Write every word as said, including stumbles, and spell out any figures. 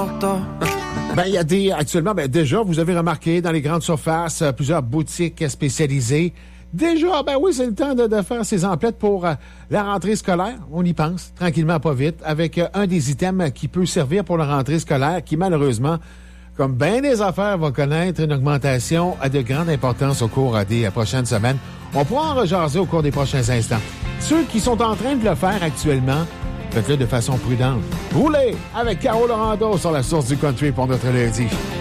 Ben, il y a des, actuellement, ben, déjà, vous avez remarqué, dans les grandes surfaces, euh, plusieurs boutiques spécialisées. Déjà, ben oui, c'est le temps de, de faire ses emplettes pour euh, la rentrée scolaire. On y pense, tranquillement, pas vite, avec euh, un des items qui peut servir pour la rentrée scolaire, qui malheureusement, comme bien des affaires, va connaître une augmentation à de grande importance au cours euh, des euh, prochaines semaines. On pourra en rejaser au cours des prochains instants. Ceux qui sont en train de le faire actuellement, faites-le de façon prudente. Roulez avec Caro Lorando sur la source du country pour notre lundi.